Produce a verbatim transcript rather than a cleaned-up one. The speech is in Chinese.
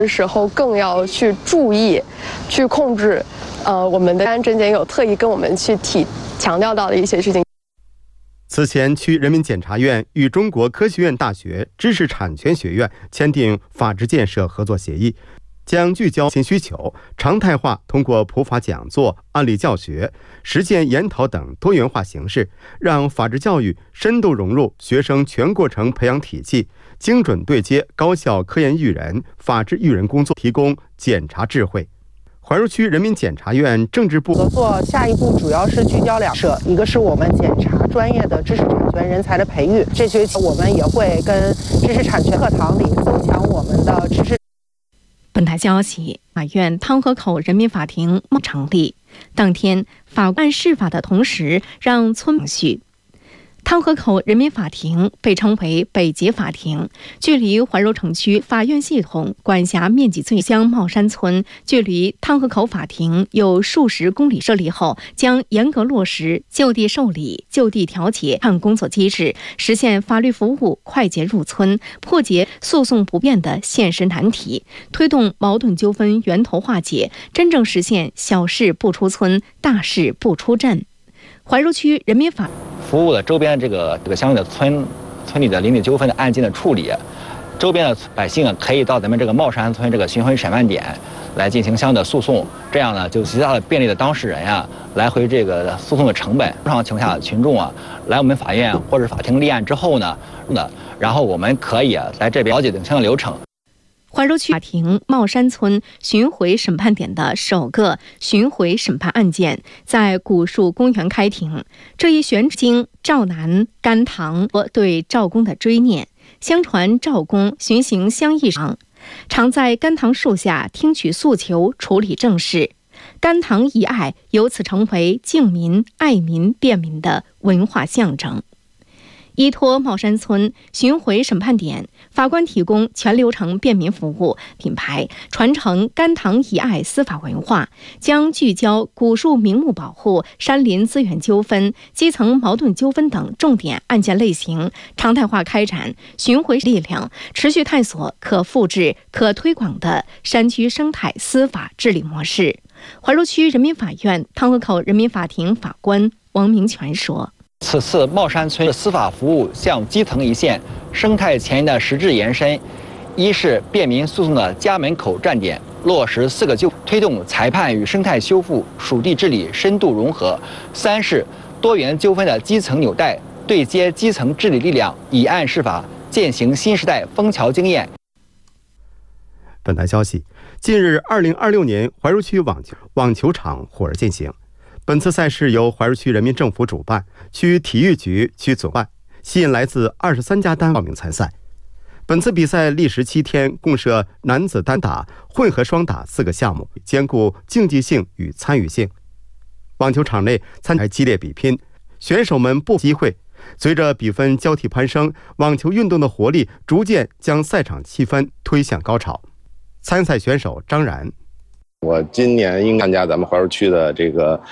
时候更要去注意，去控制。呃，我们的证件有特意跟我们去提强调到的一些事情。 此前，区人民检察院与中国科学院大学知识产权学院签订法治建设合作协议，将聚焦新需求，常态化通过普法讲座、案例教学、实践研讨等多元化形式，让法治教育深度融入学生全过程培养体系，精准对接高校科研育人、法治育人工作，提供检察智慧。怀柔区人民检察院政治部合作下一步主要是聚焦两社，一个是我们检察专业的知识产权人才的培育，这学期我们也会跟知识产权课堂里增强我们的知识。 本台消息，法院汤河口人民法庭成立当天，法官释法的同时，让村民续。汤河口人民法庭被称为北捷法庭，距离怀柔城区法院系统管辖面积最乡茂山村，距离汤河口法庭有数十公里。设立后，将严格落实就地受理、就地调解判工作机制，实现法律服务快捷入村，破解诉讼不便的现实难题，推动矛盾纠纷源头化解，真正实现小事不出村，大事不出镇。怀柔区人民法服务了周边这个这个相应的村村里的邻里纠纷的案件的处理，周边的百姓啊可以到咱们这个茂山村这个巡回审判点来进行相应的诉讼，这样呢就极大的便利了当事人呀、啊、来回这个诉讼的成本。通常情况下，群众啊来我们法院或者法庭立案之后呢，呢然后我们可以啊来这边了解等相应流程。 怀柔区法庭茂山村巡回审判点的首个巡回审判案件在古树公园开庭。这一悬经赵南、甘棠对赵公的追念。相传赵公巡行乡议上，常在甘棠树下听取诉求，处理政事。甘棠遗爱由此成为敬民、爱民、便民的文化象征。依托茂山村巡回审判点，法官提供全流程便民服务，品牌传承甘棠遗爱司法文化，将聚焦古树名木保护、山林资源纠纷、基层矛盾纠纷等重点案件类型，常态化开展巡回力量，持续探索可复制、可推广的山区生态司法治理模式。怀柔区人民法院汤河口人民法庭法官王明全说， 此次茂山村的司法服务向基层一线、生态前沿的实质延伸，一是便民诉讼的家门口站点，落实四个就推动裁判与生态修复、属地治理深度融合；三是多元纠纷的基层纽带，对接基层治理力量，以案释法，践行新时代枫桥经验。 本台消息，近日，二零二六年怀柔区网球网球场火热进行。本次赛事由怀柔区人民政府主办，区体育局区主办，吸引来自二十三家单位报名参赛。本次比赛历时七天，共设男子单打、混合双打四个项目，兼顾竞技性与参与性。网球场内参赛激烈比拼，选手们不机会。随着比分交替攀升，网球运动的活力逐渐将赛场气氛推向高潮。参赛选手张然， 我今年应该参加咱们怀柔区的这个